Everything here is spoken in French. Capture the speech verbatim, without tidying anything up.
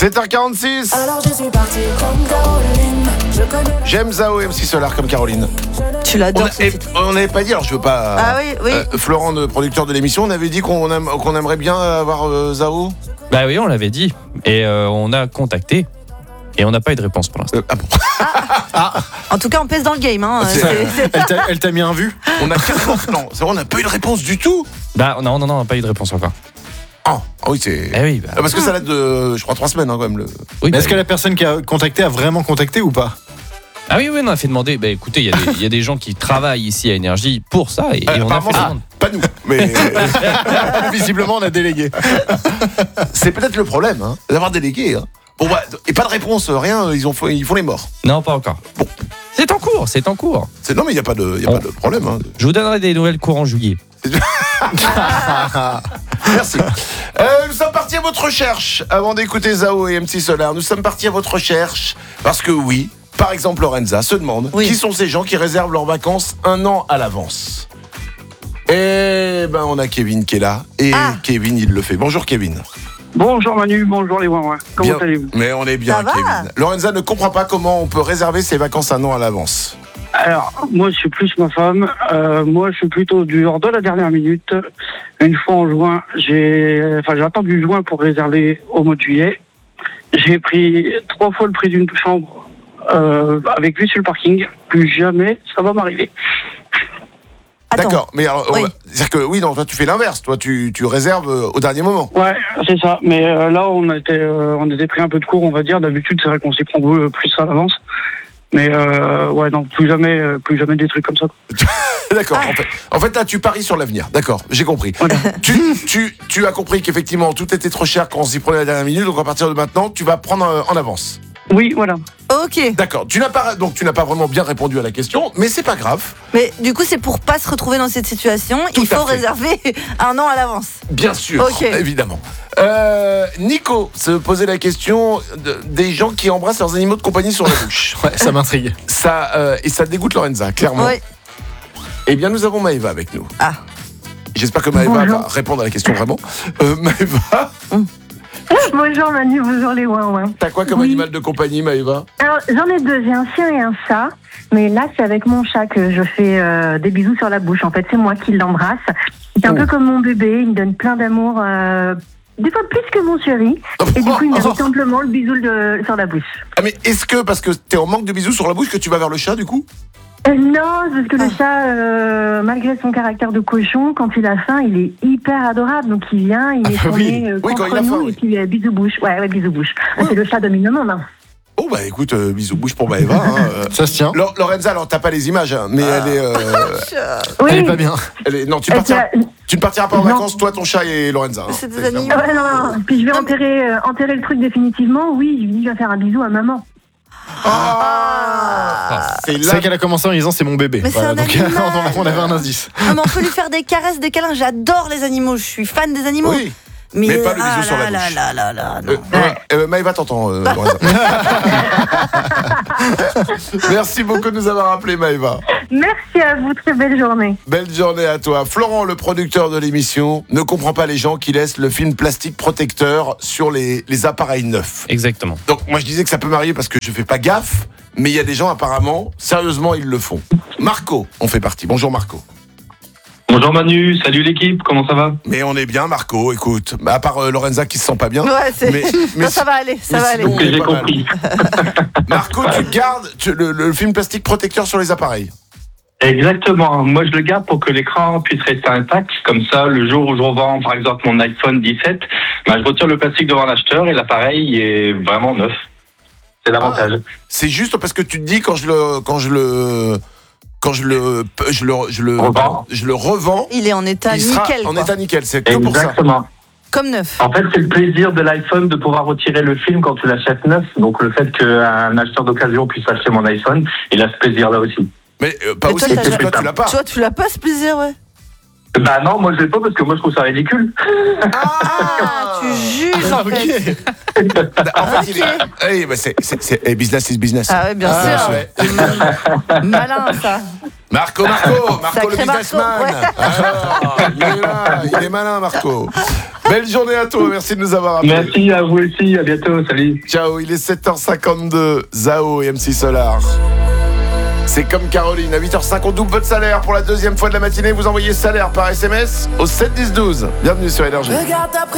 sept heures quarante-six. Alors je suis parti comme Caroline. Je connais. J'aime Zao et M C Solar comme Caroline. Tu On l'adores. a- on n'avait pas dit, alors je veux pas. Ah oui, oui. euh, Florent, le producteur de l'émission, on avait dit qu'on aime- qu'on aimerait bien avoir euh, Zao. Bah oui, on l'avait dit. Et euh, on a contacté. Et on n'a pas eu de réponse pour l'instant. Euh, ah bon. En tout cas, on pèse dans le game. Hein. C'est- C'est- c'est- Elle t'a, elle t'a mis un vu. On a quinze non, c'est vrai, on n'a pas eu de réponse du tout. Bah non, non, non, on n'a pas eu de réponse encore. Ah, ah oui, c'est. Eh oui, bah, Ah, Parce que ça date de, je crois, trois semaines hein, quand même. Le... oui, Mais bah, est-ce que la personne qui a contacté a vraiment contacté ou pas? Ah oui, oui, on a fait demander. Bah écoutez, il y, a des- il y a des gens qui travaillent ici à Énergie pour ça. Et, Euh, et on a apparemment, fait ah, demande. pas nous, mais Visiblement, on a délégué. c'est peut-être le problème hein, d'avoir délégué. Hein. Bon, bah, et pas de réponse, rien, ils, ont, ils font les morts. Non, pas encore. Bon. C'est en cours, c'est en cours. C'est- Non, mais il n'y a, pas de, y a Oh. pas de problème. Hein. Je vous donnerai des nouvelles courant juillet. Merci. Euh, nous sommes partis à votre recherche. Avant d'écouter Zao et M C Solar, nous sommes partis à votre recherche. Parce que oui, par exemple, Lorenza se demande Oui. qui sont ces gens qui réservent leurs vacances un an à l'avance. Et ben, on a Kevin qui est là. Et Ah. Kevin, il le fait. Bonjour, Kevin. Bonjour Manu, bonjour les ouin-ouin. Comment Bien. allez-vous? Mais on est bien, Ça va Kevin. Lorenza ne comprend pas comment on peut réserver ses vacances un an à l'avance. Alors, moi je suis plus ma femme. Euh, moi je suis plutôt du hors de la dernière minute. Une fois en juin, j'ai, enfin j'ai attendu juin pour réserver au mois de juillet. J'ai pris trois fois le prix d'une chambre euh, avec vue sur le parking. Plus jamais ça va m'arriver. Attends. D'accord, mais alors, on Oui. va- c'est-à-dire que oui, non, toi tu fais l'inverse. Toi tu, tu réserves euh, au dernier moment. Ouais, c'est ça. Mais euh, là on était, euh, on était pris un peu de cours, on va dire. D'habitude c'est vrai qu'on s'y prend euh, plus à l'avance. Mais euh, ouais, non, plus jamais, euh, plus jamais des trucs comme ça. D'accord. Ah. En fait, en fait, là, tu paries sur l'avenir. D'accord, j'ai compris. Voilà. tu, tu, tu as compris qu'effectivement, tout était trop cher quand on s'y prenait à la dernière minute. Donc, à partir de maintenant, tu vas prendre euh, en avance. Oui, voilà. Ok. D'accord. Tu n'as pas, donc, tu n'as pas vraiment bien répondu à la question, mais c'est pas grave. Mais du coup, c'est pour pas se retrouver dans cette situation, Tout il à faut fait. réserver un an à l'avance. Bien sûr, Ok. évidemment. Euh, Nico se posait la question de- des gens qui embrassent leurs animaux de compagnie sur la bouche. Ouais, ça m'intrigue. Ça euh, et ça dégoûte Lorenza, clairement. Ouais. Eh bien, nous avons Maëva avec nous. Ah. J'espère que Maëva Bonjour. va répondre à la question vraiment. Euh, Maëva, Bonjour Manu, bonjour les ouin-ouin. t'as quoi comme Oui. animal de compagnie, Maëva? Alors j'en ai deux, j'ai un chien et un chat, mais là c'est avec mon chat que je fais euh, des bisous sur la bouche. En fait c'est moi qui l'embrasse. C'est un Oh. peu comme mon bébé, il me donne plein d'amour, euh, des fois plus que mon chéri. Et du coup il mérite simplement le bisou de- sur la bouche. Ah mais est-ce que parce que t'es en manque de bisous sur la bouche que tu vas vers le chat du coup? Euh, non, parce que le chat, euh, malgré son caractère de cochon, quand il a faim, il est hyper adorable. Donc il vient, il est Ah, tourné oui. euh, Oui, quand contre il a faim, nous oui. et puis euh, bisous bouche. Ouais, ouais, bisous bouche. C'est le chat domine le monde. Hein. Oh bah écoute, euh, bisous bouche pour Maëva. Hein, euh. Ça se tient. Lo- Lorenza, alors t'as pas les images, hein, mais elle est, euh, Oui. Elle est pas bien. elle est. Non, tu Euh, partiras, tu as- tu ne partiras pas en Non. vacances, toi, ton chat et Lorenza. hein. C'est des C'est animaux. Ah ouais, non, non, non. Puis je vais enterrer, euh, enterrer le truc définitivement. Oui, je lui dis, je vais faire un bisou à maman. Ah, c'est C'est là. vrai qu'elle a commencé en disant c'est mon bébé. Mais c'est un donc animal. on avait un indice. Non, mais on peut lui faire des caresses, des câlins. J'adore les animaux. Je suis fan des animaux. Oui. Mais pas le bisou ah sur la là bouche. là là là là, non. Euh, ouais, euh, Maëva t'entends, euh, Lorenza. Merci beaucoup de nous avoir appelé, Maëva. Merci à vous, très belle journée. Belle journée à toi. Florent, le producteur de l'émission, ne comprend pas les gens qui laissent le film plastique protecteur sur les, les appareils neufs. Exactement. Donc moi je disais que ça peut m'arriver parce que je fais pas gaffe, mais il y a des gens apparemment, sérieusement, ils le font. Marco, on fait partie. Bonjour Marco. Bonjour Manu, salut l'équipe, comment ça va? Mais on est bien Marco, écoute. Bah, à part euh, Lorenza qui se sent pas bien. Ouais, c'est... Mais, Non, ça va aller, ça mais va aller. sinon, on est J'ai pas mal. compris. Marco, tu gardes tu- le, le film plastique protecteur sur les appareils. Exactement, moi je le garde pour que l'écran puisse rester intact, comme ça le jour où je revends par exemple mon iPhone dix-sept, bah, je retire le plastique devant l'acheteur et l'appareil est vraiment neuf. C'est l'avantage. C'est juste parce que tu te dis quand je le quand je le quand je le je le je le, Revends. je le revends, Il est en état il sera nickel, en quoi. état nickel. C'est que pour ça. Exactement. Comme neuf. En fait, c'est le plaisir de l'iPhone de pouvoir retirer le film quand tu l'achètes neuf. Donc le fait qu'un acheteur d'occasion puisse acheter mon iPhone, il a ce plaisir-là aussi. Mais euh, pas Mais toi, aussi t'as parce que jamais- toi tu l'as pas. Toi, tu l'as pas ce plaisir, ouais. Bah non, moi je l'ai pas parce que moi je trouve ça ridicule. Ah, tu juges en fait. En fait, il est. Ok. Eh, bah, c'est c'est c'est eh, business is business. Ah ouais, bien Ah, sûr. ouais. Malin, ça. Marco, Marco, Marco le Sacré Marco, businessman. ouais. Alors, il est là, il est malin, Marco. Belle journée à toi, merci de nous avoir appelés. Merci à vous aussi, à bientôt, salut. Ciao, il est sept heures cinquante-deux, Zao et M C Solar. C'est comme Caroline, à huit heures cinq, on double votre salaire pour la deuxième fois de la matinée. Vous envoyez salaire par S M S au sept dix douze. Bienvenue sur Énergie. Regarde ta